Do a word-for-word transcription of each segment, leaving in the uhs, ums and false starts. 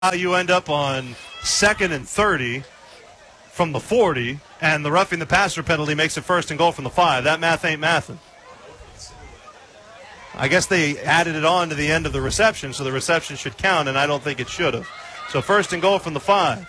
you end up on second and thirty from the forty, and the roughing the passer penalty makes it first and goal from the five. That math ain't mathin'. I guess they added it on to the end of the reception, so the reception should count, and I don't think it should have. So first and goal from the five.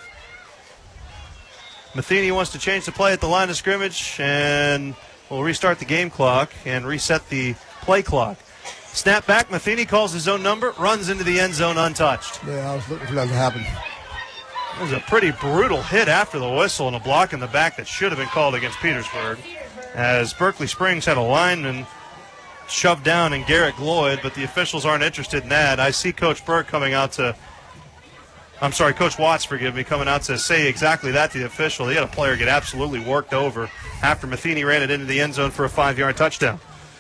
Matheny wants to change the play at the line of scrimmage, and we'll restart the game clock and reset the play clock. Snap back, Matheny calls his own number, runs into the end zone untouched. Yeah, I was looking for that to happen. It was a pretty brutal hit after the whistle and a block in the back that should have been called against Petersburg, as Berkeley Springs had a lineman shoved down in Garrett Gloyd, but the officials aren't interested in that. I see Coach Burke coming out to, I'm sorry, Coach Watts, forgive me, coming out to say exactly that to the official. He had a player get absolutely worked over after Matheny ran it into the end zone for a five-yard touchdown.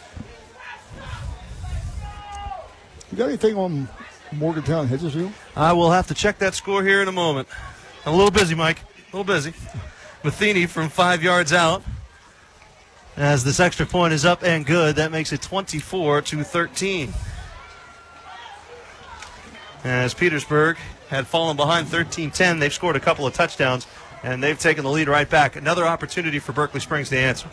You got anything on Morgantown Hedgesville? I will have to check that score here in a moment. I'm a little busy, Mike. A little busy. Matheny from five yards out. As this extra point is up and good, that makes it twenty-four to thirteen. As Petersburg had fallen behind thirteen ten, they've scored a couple of touchdowns, and they've taken the lead right back. Another opportunity for Berkeley Springs to answer.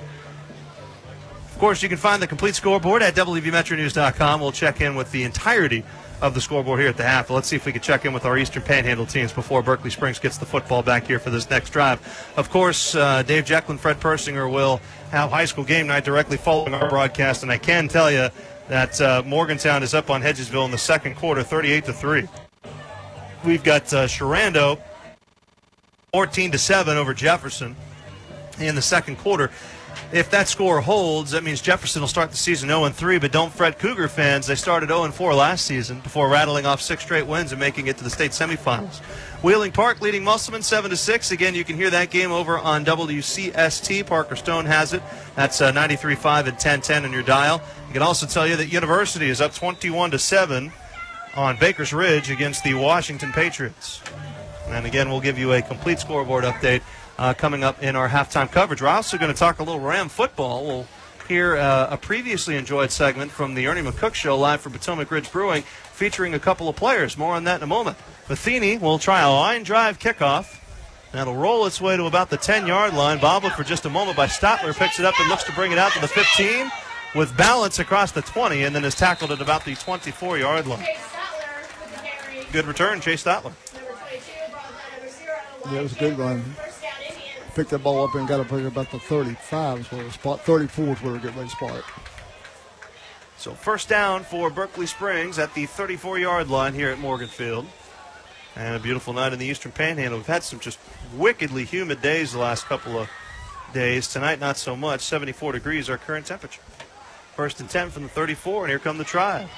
Of course, you can find the complete scoreboard at W V Metro News dot com. We'll check in with the entirety of the scoreboard here at the half. But let's see if we can check in with our Eastern Panhandle teams before Berkeley Springs gets the football back here for this next drive. Of course, uh, Dave Jekyll, Fred Persinger will have high school game night directly following our broadcast, and I can tell you that uh, Morgantown is up on Hedgesville in the second quarter, thirty-eight to three. We've got uh, Sherando fourteen to seven over Jefferson in the second quarter. If that score holds, that means Jefferson will start the season oh and three, but don't fret, Cougar fans. They started oh and four last season before rattling off six straight wins and making it to the state semifinals. Wheeling Park leading Musselman seven to six. Again, you can hear that game over on W C S T. Parker Stone has it. That's uh, ninety-three point five and ten ten on your dial. I can also tell you that University is up twenty-one to seven on Baker's Ridge against the Washington Patriots. And again, we'll give you a complete scoreboard update Uh, coming up in our halftime coverage. We're also going to talk a little Ram football. We'll hear uh, a previously enjoyed segment from the Ernie McCook Show live from Potomac Ridge Brewing featuring a couple of players. More on that in a moment. Matheny will try a line drive kickoff. That'll roll its way to about the ten-yard line. Bobbled for just a moment by Stotler. Picks it up and looks to bring it out to the fifteen with balance across the twenty, and then is tackled at about the twenty-four-yard line. Good return, Chase Stotler. Yeah, it was a good run. Picked that ball up and got up to about the thirty-five is where the spot. thirty-four is where we get ready to spot it. So first down for Berkeley Springs at the thirty-four-yard line here at Morgan Field. And a beautiful night in the Eastern Panhandle. We've had some just wickedly humid days the last couple of days. Tonight, not so much. seventy-four degrees, our current temperature. First and ten from the thirty-four, and here come the Tribe.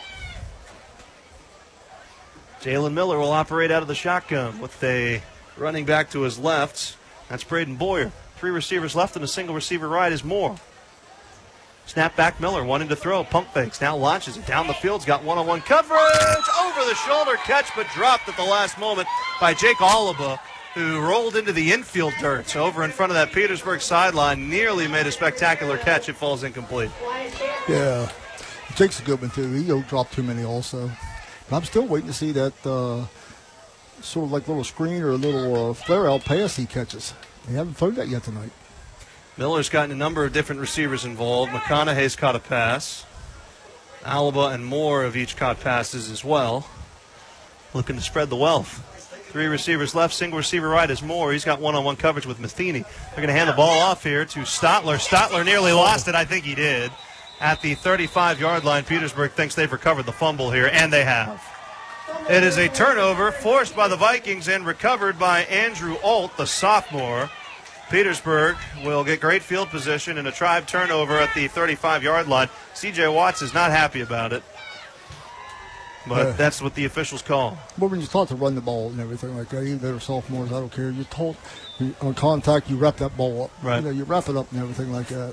Jalen Miller will operate out of the shotgun with a running back to his left. That's Braden Boyer. Three receivers left and a single receiver right is Moore. Snap back Miller, wanting to throw. Pump fakes, now launches it down the field. He's got one-on-one coverage. Over the shoulder catch, but dropped at the last moment by Jake Oliba, who rolled into the infield dirt over in front of that Petersburg sideline. Nearly made a spectacular catch. It falls incomplete. Yeah. Jake's a good one, too. He don't drop too many also. But I'm still waiting to see that uh, sort of like little screen or a little uh, flare-out pass he catches. They haven't thrown that yet tonight. Miller's gotten a number of different receivers involved. McConaughey's caught a pass. Alaba and Moore have each caught passes as well. Looking to spread the wealth. Three receivers left, single receiver right is Moore. He's got one-on-one coverage with Matheny. They're going to hand the ball off here to Stotler. Stotler nearly lost it. I think he did. At the thirty-five-yard line, Petersburg thinks they've recovered the fumble here, and they have. It is a turnover forced by the Vikings and recovered by Andrew Alt, the sophomore. Petersburg will get great field position and a Tribe turnover at the thirty-five-yard line. C J Watts is not happy about it, but uh, that's what the officials call. Well, when you're taught to run the ball and everything like that, even though they're sophomores, I don't care. You're told you, on contact, you wrap that ball up. Right. You know, you wrap it up and everything like that.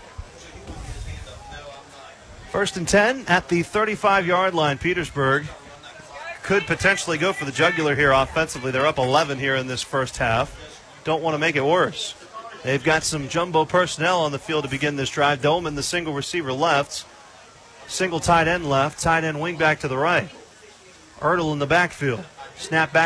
First and ten at the thirty-five-yard line. Petersburg could potentially go for the jugular here offensively. They're up eleven here in this first half. Don't want to make it worse. They've got some jumbo personnel on the field to begin this drive. Dolman, the single receiver left. Single tight end left. Tight end wing back to the right. Ertl in the backfield. Snap back.